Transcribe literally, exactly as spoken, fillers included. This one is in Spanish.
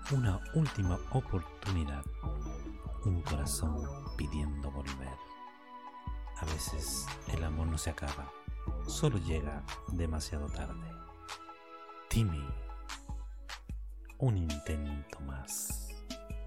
Una última oportunidad. Un corazón pidiendo volver. A veces el amor no se acaba, solo llega demasiado tarde. Timmy, un intento más.